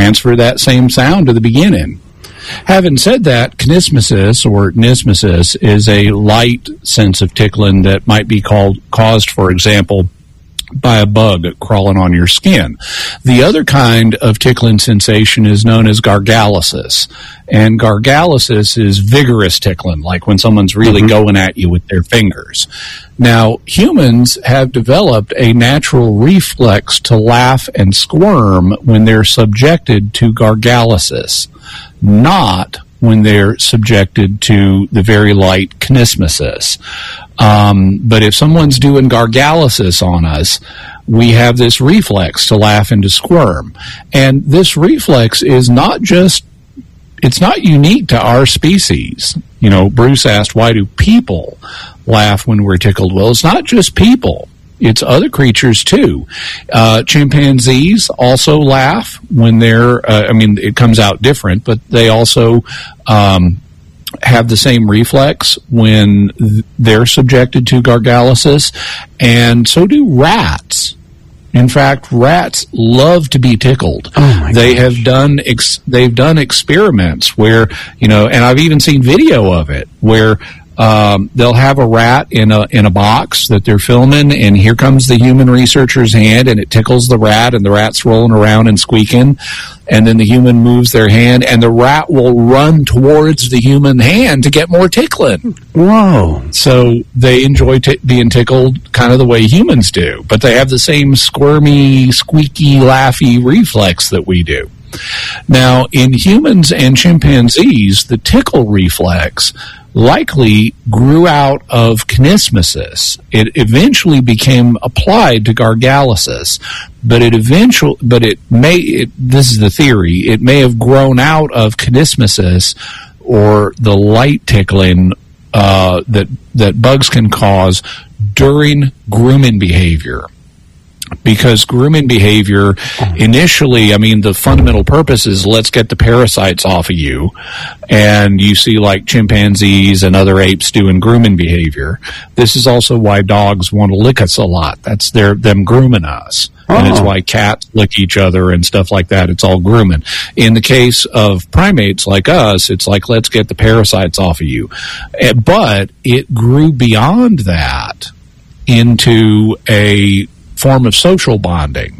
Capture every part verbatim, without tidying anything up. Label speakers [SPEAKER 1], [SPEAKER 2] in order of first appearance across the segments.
[SPEAKER 1] transfer that same sound to the beginning. Having said that, kinesmesis or nismesis is a light sense of tickling that might be called caused, for example, by a bug crawling on your skin. The other kind of tickling sensation is known as gargalysis. And gargalysis is vigorous tickling, like when someone's really mm-hmm. going at you with their fingers. Now, humans have developed a natural reflex to laugh and squirm when they're subjected to gargalysis, not when they're subjected to the very light kinesmesis. Um, but if someone's doing gargalysis on us, we have this reflex to laugh and to squirm. And this reflex is not just, it's not unique to our species. You know, Bruce asked, why do people laugh when we're tickled? Well, it's not just people. It's other creatures, too. Uh, chimpanzees also laugh when they're, uh, I mean, it comes out different, but they also um, have the same reflex when they're subjected to gargalysis, and so do rats. In fact, rats love to be tickled.
[SPEAKER 2] Oh my
[SPEAKER 1] they
[SPEAKER 2] gosh.
[SPEAKER 1] have done ex- they've done experiments where, you know, and I've even seen video of it where Um, they'll have a rat in a in a box that they're filming, and here comes the human researcher's hand, and it tickles the rat, and the rat's rolling around and squeaking, and then the human moves their hand, and the rat will run towards the human hand to get more tickling.
[SPEAKER 2] Whoa.
[SPEAKER 1] So they enjoy t- being tickled kind of the way humans do, but they have the same squirmy, squeaky, laughy reflex that we do. Now, in humans and chimpanzees, the tickle reflex likely grew out of kinesmesis. It eventually became applied to gargalysis, but it eventually, but it may, it, this is the theory, it may have grown out of kinesmesis or the light tickling uh, that, that bugs can cause during grooming behavior. Because grooming behavior, initially, I mean, the fundamental purpose is let's get the parasites off of you. And you see like chimpanzees and other apes doing grooming behavior. This is also why dogs want to lick us a lot. That's their them grooming us. Oh. And it's why cats lick each other and stuff like that. It's all grooming. In the case of primates like us, it's like, let's get the parasites off of you. But it grew beyond that into a form of social bonding.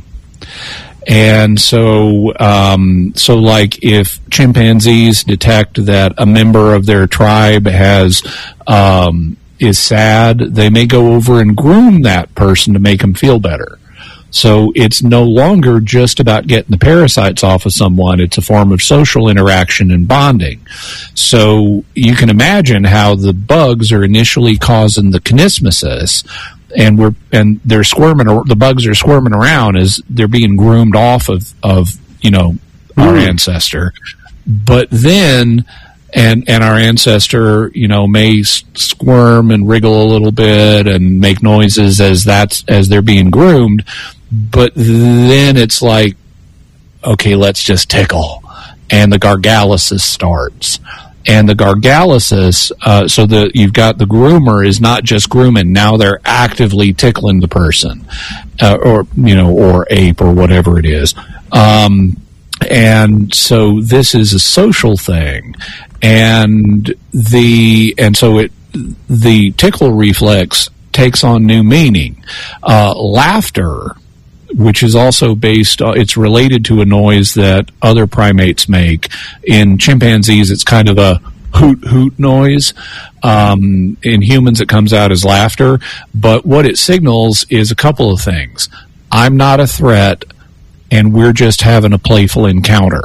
[SPEAKER 1] And so, um, so like if chimpanzees detect that a member of their tribe has, um, is sad, they may go over and groom that person to make them feel better. So it's no longer just about getting the parasites off of someone. It's a form of social interaction and bonding. So you can imagine how the bugs are initially causing the kinesmesis, and we're and they're squirming. The bugs are squirming around as they're being groomed off of of you know our mm. ancestor. But then, and and our ancestor, you know, may squirm and wriggle a little bit and make noises as that's as they're being groomed. But then it's like, okay, let's just tickle, and the gargalysis starts. And the gargalysis, uh, so the you've got the groomer is not just grooming. Now they're actively tickling the person, uh, or you know, or ape or whatever it is. Um, and so this is a social thing, and the and so it the tickle reflex takes on new meaning. Uh, laughter, which is also based, uh, it's related to a noise that other primates make. In chimpanzees, it's kind of a hoot hoot noise. Um, in humans, it comes out as laughter. But what it signals is a couple of things. I'm not a threat, and we're just having a playful encounter.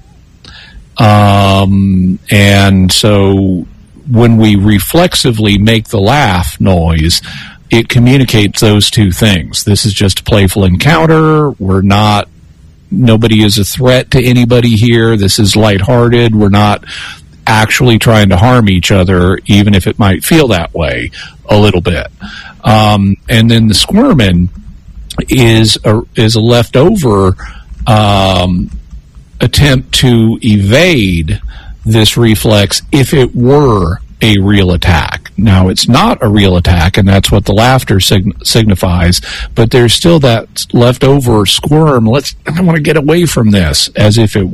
[SPEAKER 1] Um, and so when we reflexively make the laugh noise, it communicates those two things. This is just a playful encounter. We're not, nobody is a threat to anybody here. This is lighthearted. We're not actually trying to harm each other, even if it might feel that way a little bit. Um, and then the squirming is a, is a leftover um, attempt to evade this reflex if it were a real attack. Now, it's not a real attack, and that's what the laughter sign- signifies, but there's still that leftover squirm. Let's, I want to get away from this, as if it